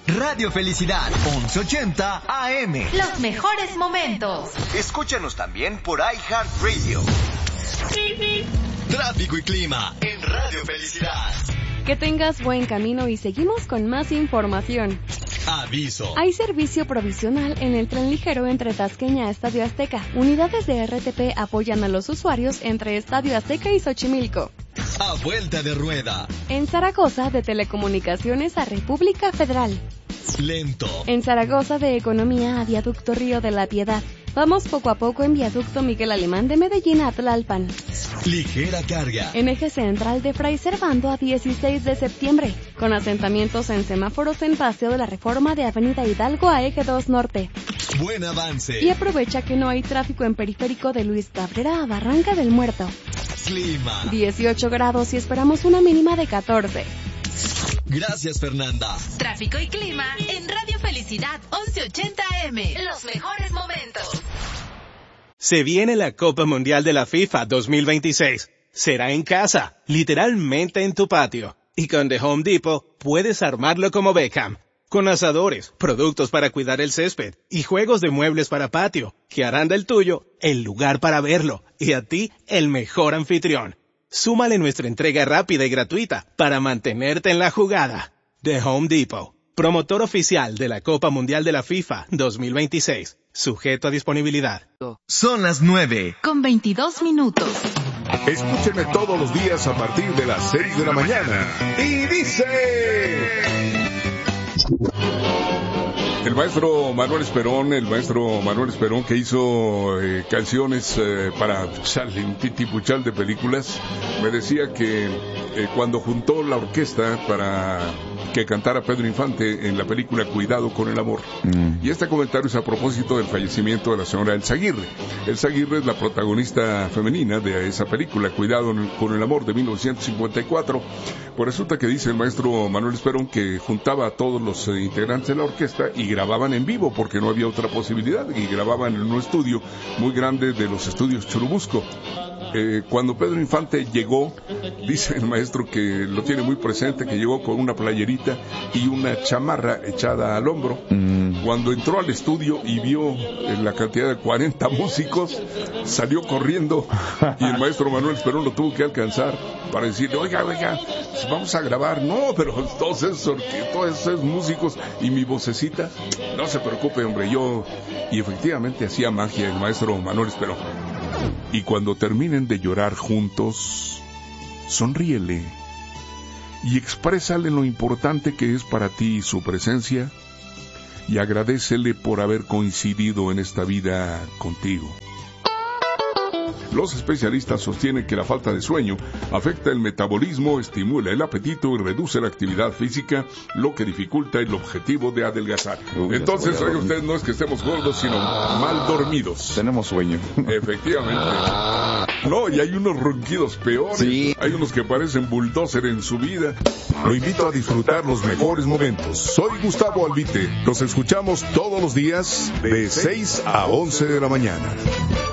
Radio Felicidad, 1180 AM. Los mejores momentos. Escúchanos también por iHeartRadio. Tráfico y clima en Radio Felicidad. Que tengas buen camino y seguimos con más información. Aviso. Hay servicio provisional en el tren ligero entre Tasqueña a Estadio Azteca. Unidades de RTP apoyan a los usuarios entre Estadio Azteca y Xochimilco. A vuelta de rueda. En Zaragoza, de Telecomunicaciones a República Federal. Lento. En Zaragoza, de Economía a Viaducto Río de la Piedad. Vamos poco a poco en Viaducto Miguel Alemán de Medellín a Tlalpan. Ligera carga. En eje central de Fray Servando a 16 de septiembre, con asentamientos en semáforos en Paseo de la Reforma de Avenida Hidalgo a eje 2 Norte. Buen avance. Y aprovecha que no hay tráfico en periférico de Luis Cabrera a Barranca del Muerto. Clima. 18 grados y esperamos una mínima de 14. Gracias, Fernanda. Tráfico y clima en Radio Felicidad 1180 AM. Los mejores momentos. Se viene la Copa Mundial de la FIFA 2026. Será en casa, literalmente en tu patio. Y con The Home Depot puedes armarlo como Beckham. Con asadores, productos para cuidar el césped y juegos de muebles para patio, que harán del tuyo el lugar para verlo y a ti el mejor anfitrión. Súmale nuestra entrega rápida y gratuita para mantenerte en la jugada. The Home Depot, promotor oficial de la Copa Mundial de la FIFA 2026. Sujeto a disponibilidad. Son las 9:22. Escúchenme todos los días a partir de las 6 de la mañana. Y dice... El maestro Manuel Esperón, que hizo canciones para un titipuchal de películas, me decía que cuando juntó la orquesta para que cantara Pedro Infante en la película Cuidado con el amor. Y este comentario es a propósito del fallecimiento de la señora Elsa Aguirre. Elsa Aguirre es la protagonista femenina de esa película, Cuidado con el amor, de 1954. Pues resulta que dice el maestro Manuel Esperón que juntaba a todos los integrantes de la orquesta y grababan en vivo porque no había otra posibilidad, y grababan en un estudio muy grande de los estudios Churubusco. Cuando Pedro Infante llegó, dice el maestro que lo tiene muy presente, que llegó con una playerita y una chamarra echada al hombro. Cuando entró al estudio y vio la cantidad de 40 músicos, salió corriendo y el maestro Manuel Esperón lo tuvo que alcanzar para decirle, oiga, pues vamos a grabar. No, pero todos esos músicos y mi vocecita, no se preocupe, hombre, yo. Y efectivamente hacía magia el maestro Manuel Esperón. Y cuando terminen de llorar juntos, sonríele y exprésale lo importante que es para ti su presencia y agradécele por haber coincidido en esta vida contigo. Los especialistas sostienen que la falta de sueño afecta el metabolismo, estimula el apetito y reduce la actividad física, lo que dificulta el objetivo de adelgazar. Entonces, oiga usted, no es que estemos gordos, sino mal dormidos. Tenemos sueño. Efectivamente. No, y hay unos ronquidos peores. Sí. Hay unos que parecen bulldozer en su vida. Lo invito a disfrutar los mejores momentos. Soy Gustavo Albite. Nos escuchamos todos los días de 6 a 11 de la mañana.